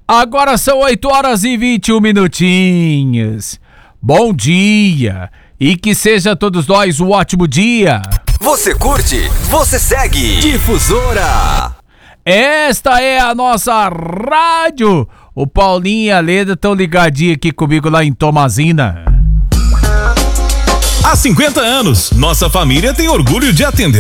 Agora são 8h21 minutinhos. Bom dia e que seja todos nós um ótimo dia. Você curte, você segue. Difusora. Esta é a nossa rádio. O Paulinho e a Leda estão ligadinhos aqui comigo lá em Tomazina. Há 50 anos, nossa família tem orgulho de atender